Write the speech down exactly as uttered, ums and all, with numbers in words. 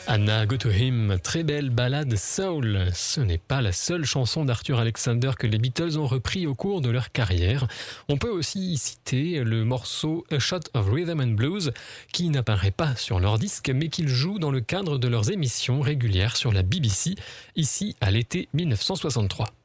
Anna Go To Him, très belle ballade soul. Ce n'est pas la seule chanson d'Arthur Alexander que les Beatles ont repris au cours de leur carrière. On peut aussi citer le morceau A Shot of Rhythm and Blues, qui n'apparaît pas sur leur disque, mais qu'ils jouent dans le cadre de leurs émissions régulières sur la B B C, ici à l'été mille neuf cent soixante-trois.